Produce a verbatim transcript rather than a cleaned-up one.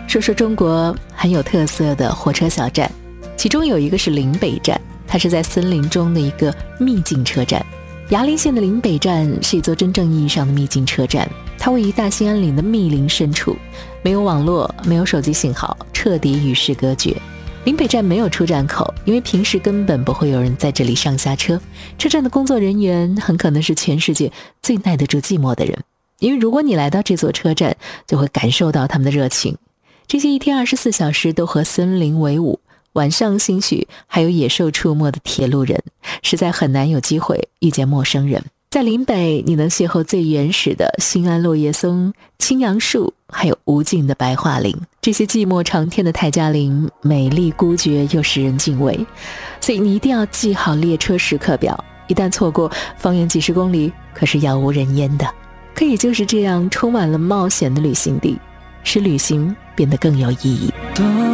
说说中国很有特色的火车小站，其中有一个是林北站，它是在森林中的一个秘境车站。牙林县的林北站是一座真正意义上的秘境车站，它位于大兴安岭的密林深处，没有网络，没有手机信号，彻底与世隔绝。林北站没有出站口，因为平时根本不会有人在这里上下车。车站的工作人员很可能是全世界最耐得住寂寞的人，因为如果你来到这座车站，就会感受到他们的热情。这些一天二十四小时都和森林为伍，晚上兴许还有野兽出没的铁路人，实在很难有机会遇见陌生人。在林北，你能邂逅最原始的兴安落叶松、青杨树，还有无尽的白桦林。这些寂寞长天的泰加林，美丽孤绝又使人敬畏，所以你一定要记好列车时刻表，一旦错过，方圆几十公里可是杳无人烟的。可以就是这样充满了冒险的旅行地，使旅行变得更有意义。